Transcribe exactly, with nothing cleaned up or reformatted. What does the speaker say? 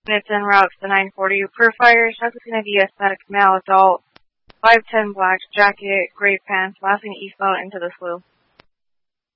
It's en route to the nine forty. Per fire, suspect is going to be a aesthetic male adult, five ten black jacket, gray pants, lasting eastbound into the slough.